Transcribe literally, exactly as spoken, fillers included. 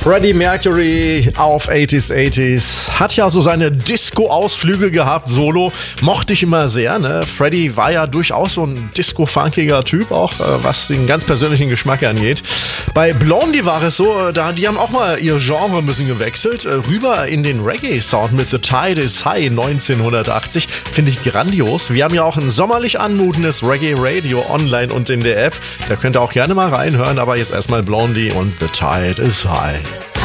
Freddie Mercury auf achtziger achtziger hat ja so seine Disco-Ausflüge gehabt, solo. Mochte ich immer sehr, ne? Freddie war ja durchaus so ein disco-funkiger Typ, auch was den ganz persönlichen Geschmack angeht. Bei Blondie war es so, da, die haben auch mal ihr Genre ein bisschen gewechselt, rüber in den Reggae-Sound mit The Tide is High neunzehnhundertachtzig. Finde ich grandios. Wir haben ja auch ein sommerlich anmutendes Reggae-Radio online und in der App. Da könnt ihr auch gerne mal reinhören, aber jetzt erstmal Blondie und The Tide is High.